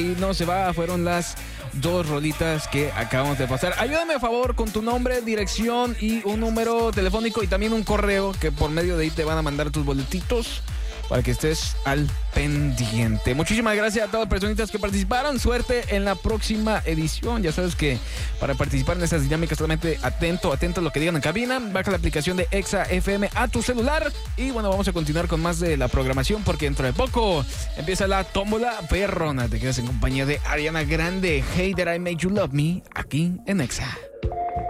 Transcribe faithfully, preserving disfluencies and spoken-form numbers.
y no se va, fueron las dos rolitas que acabamos de pasar. Ayúdame a favor con tu nombre, dirección y un número telefónico y también un correo que por medio de ahí te van a mandar tus boletitos para que estés al pendiente. Muchísimas gracias a todas las personitas que participaron. Suerte en la próxima edición. Ya sabes que para participar en estas dinámicas, solamente atento, atento a lo que digan en cabina. Baja la aplicación de Exa F M a tu celular. Y bueno, vamos a continuar con más de la programación porque dentro de poco empieza la tómbola perrona. Te quedas en compañía de Ariana Grande. Hey, that I made you love me, aquí en Exa.